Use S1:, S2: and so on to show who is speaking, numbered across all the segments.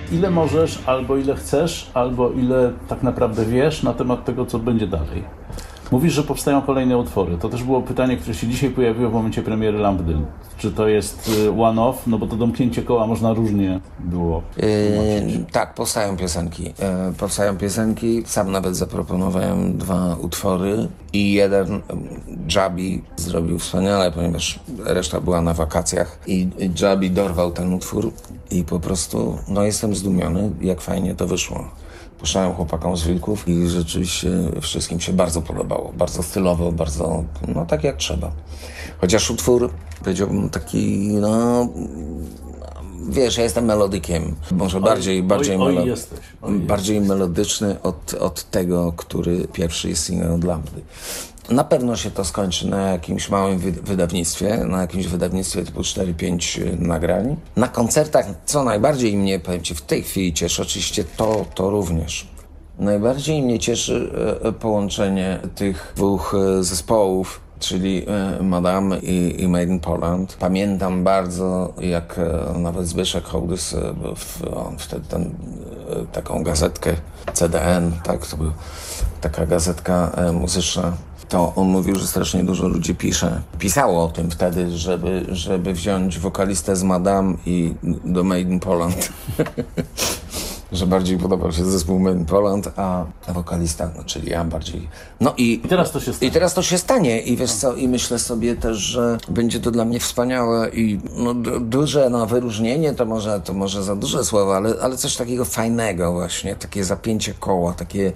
S1: ile możesz, albo ile chcesz, albo ile tak naprawdę wiesz na temat tego, co będzie dalej. Mówisz, że powstają kolejne utwory. To też było pytanie, które się dzisiaj pojawiło w momencie premiery Lampdyl. Czy to jest one-off? No bo to domknięcie koła można różnie było tłumaczyć.
S2: Tak, powstają piosenki. Sam nawet zaproponowałem 2 utwory i jeden Jabi zrobił wspaniale, ponieważ reszta była na wakacjach i Jabi dorwał ten utwór i po prostu jestem zdumiony, jak fajnie to wyszło. Puszczałem chłopakom z Wilków i rzeczywiście wszystkim się bardzo podobało. Bardzo stylowo, bardzo, tak jak trzeba. Chociaż utwór, powiedziałbym taki, wiesz, ja jestem melodykiem. Może bardziej melodyczny od tego, który pierwszy jest single od Lampdy. Na pewno się to skończy na jakimś małym wydawnictwie, typu 4-5 nagrań. Na koncertach, co najbardziej mnie, powiem Ci, w tej chwili cieszy, oczywiście to również. Najbardziej mnie cieszy połączenie tych 2 zespołów, czyli Madame i Made in Poland. Pamiętam bardzo, jak nawet Zbyszek Hołdys, on wtedy taką gazetkę CDN, tak, to była taka gazetka muzyczna, to on mówił, że strasznie dużo ludzi pisało o tym wtedy, żeby wziąć wokalistę z Madame i do Made in Poland. Że bardziej podobał się zespół Made in Poland, a wokalista, czyli ja bardziej.
S1: I teraz to się stanie.
S2: I teraz to się stanie. I wiesz co, i myślę sobie też, że będzie to dla mnie wspaniałe i duże wyróżnienie, to może za duże słowa, ale coś takiego fajnego właśnie, takie zapięcie koła, takie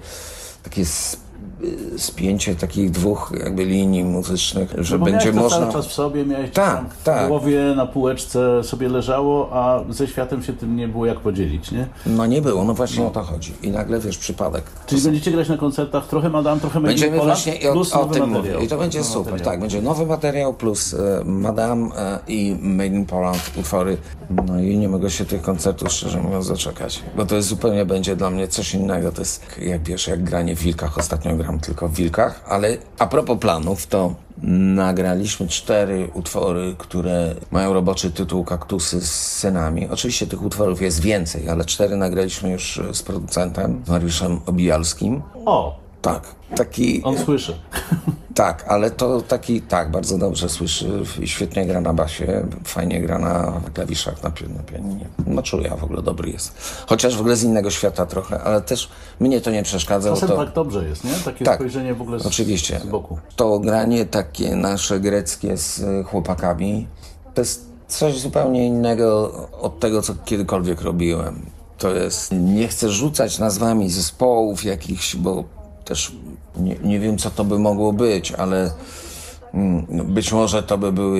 S2: spięcie takich 2 jakby linii muzycznych, że będzie można...
S1: cały czas w sobie, miałeś
S2: tak.
S1: w głowie, na półeczce sobie leżało, a ze światem się tym nie było jak podzielić, nie?
S2: Nie było, właśnie o to chodzi. I nagle, wiesz, przypadek.
S1: Czyli będziecie grać na koncertach trochę Madame, trochę Made in Poland,
S2: właśnie
S1: plus
S2: o
S1: nowy
S2: tym
S1: materiał.
S2: mówię. I to będzie super, tak. Będzie nowy materiał plus Madame i Made in Poland utwory. I nie mogę się tych koncertów, szczerze mówiąc, doczekać. Bo to jest zupełnie będzie dla mnie coś innego. To jest, jak wiesz, jak granie w Wilkach. Ostatnio gram tylko w Wilkach, ale a propos planów, to nagraliśmy 4 utwory, które mają roboczy tytuł Kaktusy z synami. Oczywiście tych utworów jest więcej, ale 4 nagraliśmy już z producentem, Mariuszem Obijalskim.
S1: O!
S2: Tak, taki...
S1: On słyszy.
S2: Tak, ale to taki, bardzo dobrze słyszy, świetnie gra na basie, fajnie gra na klawiszach, na pianinie. Czuję, w ogóle dobry jest. Chociaż w ogóle z innego świata trochę, ale też mnie to nie przeszkadza.
S1: Czasem tak dobrze jest, nie? Takie spojrzenie w ogóle
S2: oczywiście.
S1: Z boku.
S2: To granie takie nasze greckie z chłopakami, to jest coś zupełnie innego od tego, co kiedykolwiek robiłem. To jest, nie chcę rzucać nazwami zespołów jakichś, bo też nie wiem, co to by mogło być, ale być może to by były